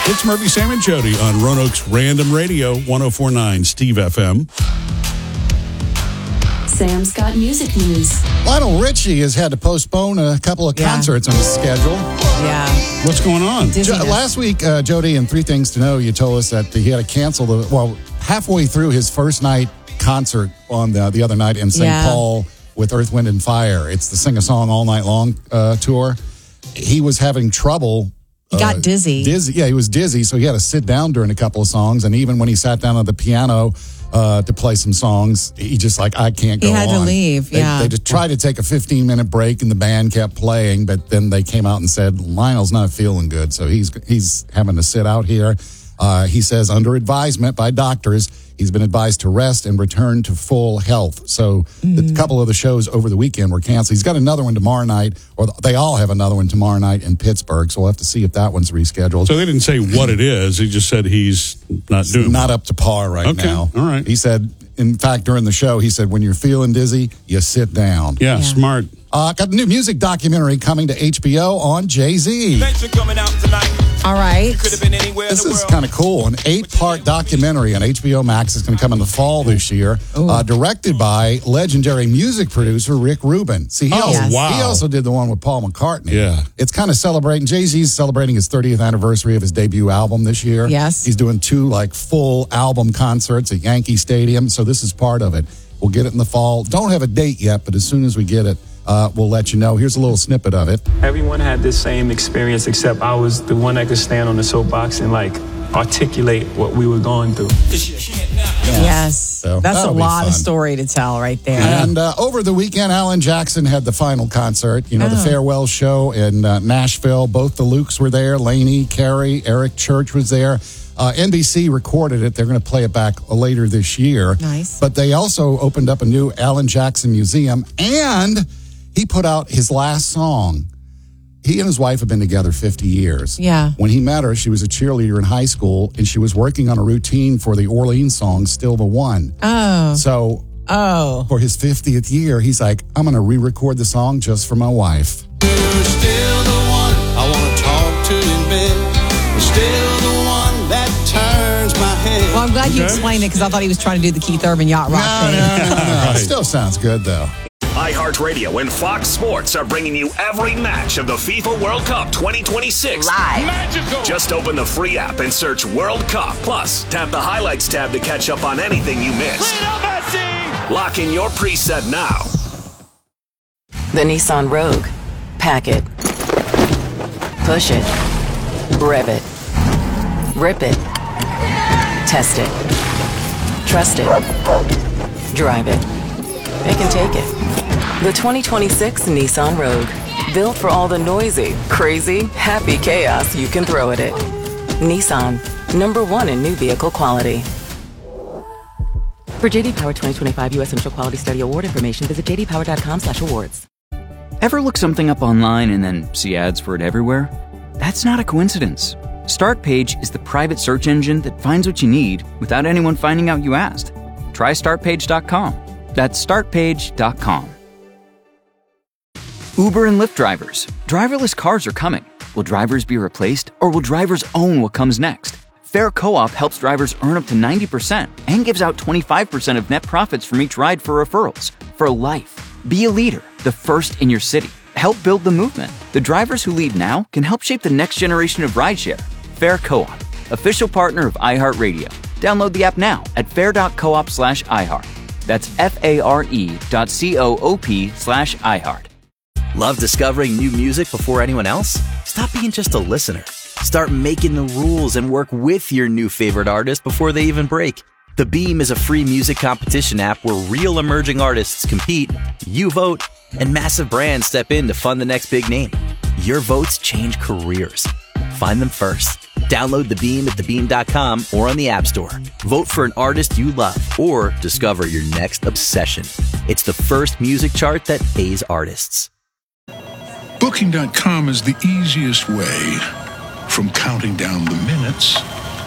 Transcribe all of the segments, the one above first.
It's Murphy, Sam, and Jody on Roanoke's Random Radio, 104.9 Steve FM. Sam's got music news. Lionel Richie has had to postpone a couple of concerts on his schedule. Yeah. What's going on? Last week, Jody, in 3 Things to Know, you told us that he had to cancel halfway through his first night concert on the other night in St. Paul with Earth, Wind, and Fire. It's the Sing a Song All Night Long tour. He was having trouble. He got dizzy. Yeah, he was dizzy, so he had to sit down during a couple of songs. And even when he sat down at the piano to play some songs, he just I can't go on. He had to leave, They just tried to take a 15-minute break, and the band kept playing, but then they came out and said, Lionel's not feeling good, so he's having to sit out here. He says, under advisement by doctors, he's been advised to rest and return to full health. So a couple of the shows over the weekend were canceled. He's got another one tomorrow night, or they all have another one tomorrow night in Pittsburgh. So we'll have to see if that one's rescheduled. So they didn't say what it is. He just said he's not up to par right now. All right. He said, in fact, during the show, he said, when you're feeling dizzy, you sit down. Yeah. Smart. Got a new music documentary coming to HBO on Jay-Z. Thanks for coming out tonight. All right. Could have been anywhere This in the is world. kind of cool. An 8-part documentary on HBO Max is going to come in the fall this year, directed by legendary music producer Rick Rubin. See, he also did the one with Paul McCartney. Yeah. It's kind of celebrating, Jay-Z's celebrating his 30th anniversary of his debut album this year. Yes. He's doing 2 full album concerts at Yankee Stadium, so this is part of it. We'll get it in the fall. Don't have a date yet, but as soon as we get it, we'll let you know. Here's a little snippet of it. Everyone had this same experience, except I was the one that could stand on the soapbox and articulate what we were going through. Yes. So that's a that'll be lot of fun. story to tell right there. And over the weekend, Alan Jackson had the final concert, the farewell show in Nashville. Both the Lukes were there. Lainey, Carey, Eric Church was there. NBC recorded it. They're going to play it back later this year. Nice. But they also opened up a new Alan Jackson museum, and he put out his last song. He and his wife have been together 50 years. Yeah. When he met her, she was a cheerleader in high school, and she was working on a routine for the Orleans song, Still the One. Oh. So for his 50th year, he's like, I'm going to re-record the song just for my wife. You're still the one I want to talk to in bed. You're still the one that turns my head. Well, I'm glad you explained it because I thought he was trying to do the Keith Urban yacht rock thing. No. It still sounds good, though. iHeartRadio and Fox Sports are bringing you every match of the FIFA World Cup 2026. Live. Magical. Just open the free app and search World Cup. Plus, tap the highlights tab to catch up on anything you missed. Lock in your preset now. The Nissan Rogue. Pack it. Push it. Rev it. Rip it. Test it. Trust it. Drive it. It can take it. The 2026 Nissan Rogue. Built for all the noisy, crazy, happy chaos you can throw at it. Nissan. #1 in new vehicle quality. For JD Power 2025 U.S. Initial Quality Study Award information, visit jdpower.com/awards. Ever look something up online and then see ads for it everywhere? That's not a coincidence. Startpage is the private search engine that finds what you need without anyone finding out you asked. Try startpage.com. That's startpage.com. Uber and Lyft drivers. Driverless cars are coming. Will drivers be replaced, or will drivers own what comes next? Fair Co-op helps drivers earn up to 90% and gives out 25% of net profits from each ride for referrals. For life. Be a leader, the first in your city. Help build the movement. The drivers who lead now can help shape the next generation of rideshare. Fair Co-op, official partner of iHeartRadio. Download the app now at fair.coop/iHeart. That's FARE.coop/iHeart. Love discovering new music before anyone else? Stop being just a listener. Start making the rules and work with your new favorite artist before they even break. The Beam is a free music competition app where real emerging artists compete, you vote, and massive brands step in to fund the next big name. Your votes change careers. Find them first. Download The Beam at thebeam.com or on the App Store. Vote for an artist you love or discover your next obsession. It's the first music chart that pays artists. Booking.com is the easiest way from counting down the minutes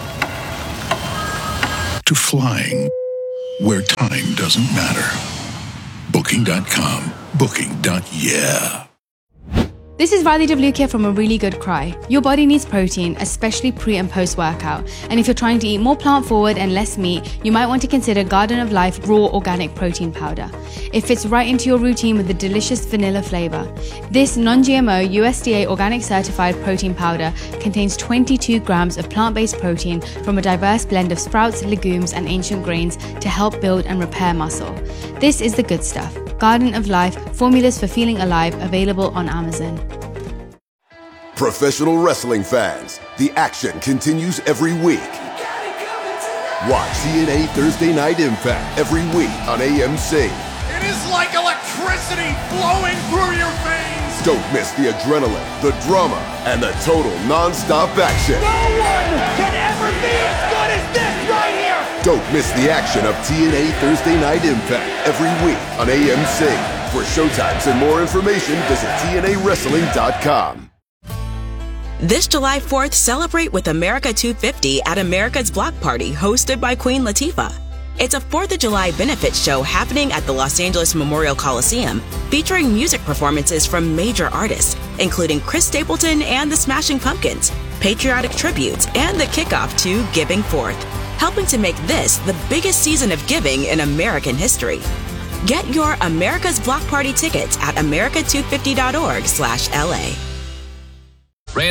to flying where time doesn't matter. Booking.com. Booking.yeah. This is Riley Devlukia from A Really Good Cry. Your body needs protein, especially pre and post workout. And if you're trying to eat more plant forward and less meat, you might want to consider Garden of Life Raw Organic Protein Powder. It fits right into your routine with a delicious vanilla flavor. This non-GMO USDA organic certified protein powder contains 22 grams of plant-based protein from a diverse blend of sprouts, legumes, and ancient grains to help build and repair muscle. This is the good stuff. Garden of Life, formulas for feeling alive, available on Amazon. Professional wrestling fans, the action continues every week. Watch TNA Thursday Night Impact every week on AMC. It is like electricity flowing through your veins. Don't miss the adrenaline, the drama, and the total non-stop action. No one can ever be as good as this right here. Don't miss the action of TNA Thursday Night Impact every week on AMC. For showtimes and more information, visit TNAWrestling.com. This July 4th, celebrate with America 250 at America's Block Party, hosted by Queen Latifah. It's a 4th of July benefit show happening at the Los Angeles Memorial Coliseum, featuring music performances from major artists, including Chris Stapleton and the Smashing Pumpkins, patriotic tributes, and the kickoff to Giving Forth, helping to make this the biggest season of giving in American history. Get your America's Block Party tickets at america250.org/LA.